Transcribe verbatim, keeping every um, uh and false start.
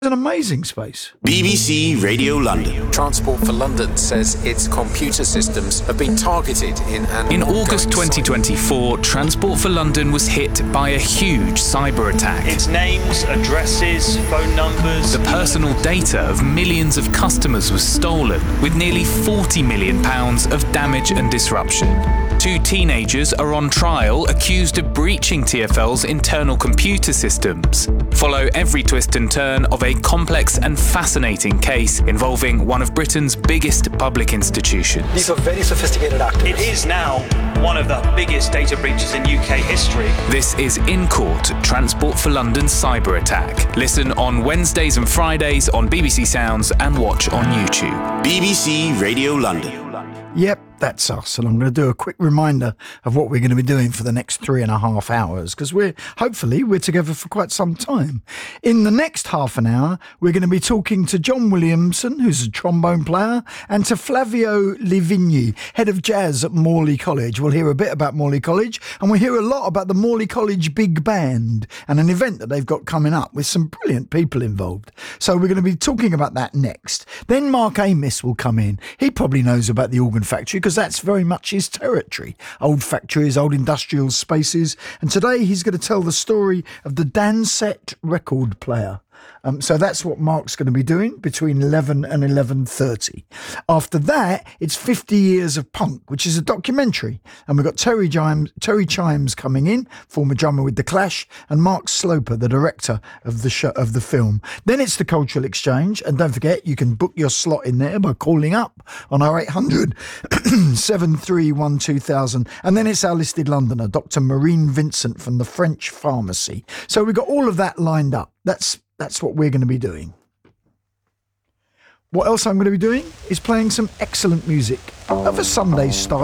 An amazing space. B B C Radio London. Transport for London says its computer systems have been targeted in an In August twenty twenty-four, Transport for London was hit by a huge cyber attack. Its names, addresses, phone numbers... The personal data of millions of customers was stolen, with nearly forty million pounds of damage and disruption. Two teenagers are on trial accused of breaching T F L's internal computer systems. Follow every twist and turn of a complex and fascinating case involving one of Britain's biggest public institutions. These are very sophisticated actors. It is now one of the biggest data breaches in U K history. This is In Court, Transport for London's cyber attack. Listen on Wednesdays and Fridays on B B C Sounds and watch on YouTube. B B C Radio London. Yep, that's us. And I'm going to do a quick reminder of what we're going to be doing for the next three and a half hours, because we're, hopefully, we're together for quite some time. In the next half an hour, we're going to be talking to John Williamson, who's a trombone player, and to Flavio Livigni, head of jazz at Morley College. We'll hear a bit about Morley College, and we'll hear a lot about the Morley College Big Band and an event that they've got coming up with some brilliant people involved. So we're going to be talking about that next. Then Mark Amis will come in. He probably knows about the organ factory, because that's very much his territory. Old factories, old industrial spaces. And today he's going to tell the story of the Dansette record player. Um, so that's what Mark's going to be doing between eleven and eleven thirty. After that, it's fifty years of Punk, which is a documentary. And we've got Terry Chimes, Terry Chimes coming in, former drummer with The Clash, and Mark Sloper, the director of the show, of the film. Then it's the Cultural Exchange. And don't forget, you can book your slot in there by calling up on oh eight hundred, seven three one, two thousand. And then it's our listed Londoner, Doctor Maureen Vincent from the French Pharmacy. So we've got all of that lined up. That's That's what we're going to be doing. What else I'm going to be doing is playing some excellent music of a Sunday style.